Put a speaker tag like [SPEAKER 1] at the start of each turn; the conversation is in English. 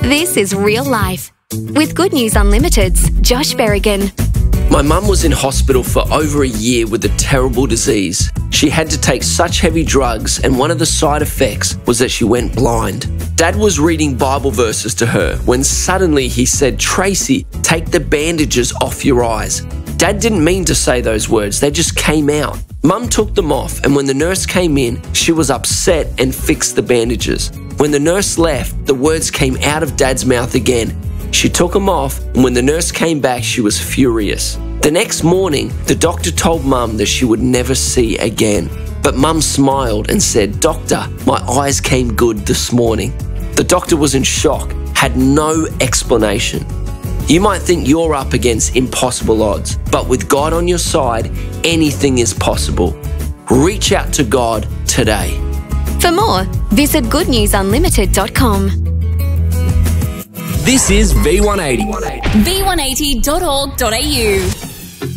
[SPEAKER 1] This is Real Life with Good News Unlimited's Josh Berrigan.
[SPEAKER 2] My mum was in hospital for over a year with a terrible disease. She had to take such heavy drugs, and one of the side effects was that she went blind. Dad was reading Bible verses to her when suddenly he said, "Tracy, take the bandages off your eyes." Dad didn't mean to say those words, they just came out. Mum took them off, and when the nurse came in, she was upset and fixed the bandages. When the nurse left, the words came out of Dad's mouth again. She took them off, and when the nurse came back, she was furious. The next morning, the doctor told Mum that she would never see again. But Mum smiled and said, "Doctor, my eyes came good this morning." The doctor was in shock, had no explanation. You might think you're up against impossible odds, but with God on your side, anything is possible. Reach out to God today.
[SPEAKER 1] For more, visit goodnewsunlimited.com.
[SPEAKER 3] This is V180.
[SPEAKER 4] v180.org.au